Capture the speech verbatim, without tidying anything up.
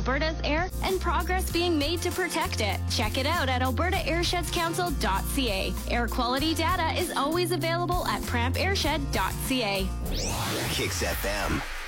Alberta's air and progress being made to protect it. Check it out at alberta airsheds council dot c a. Air quality data is always available at pramp airshed dot c a. Kicks F M.